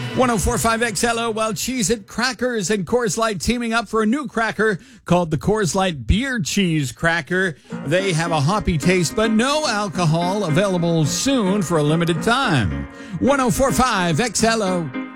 1045 XLO, while Cheez-It Crackers and Coors Light teaming up for a new cracker called the Coors Light Beer Cheese Cracker. They have a hoppy taste, but no alcohol, available soon for a limited time. 1045 XLO.